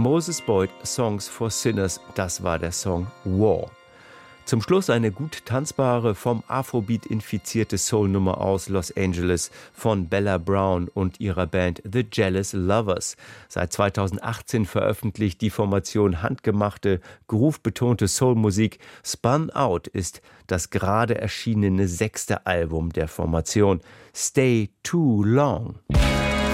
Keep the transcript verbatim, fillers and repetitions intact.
Moses Boyd, Songs for Sinners, das war der Song War. Zum Schluss eine gut tanzbare, vom Afrobeat infizierte Soul-Nummer aus Los Angeles von Bella Brown und ihrer Band The Jealous Lovers. Seit zweitausendachtzehn veröffentlicht die Formation handgemachte, groove-betonte Soul-Musik. Spun Out ist das gerade erschienene sechste Album der Formation. Stay Too Long.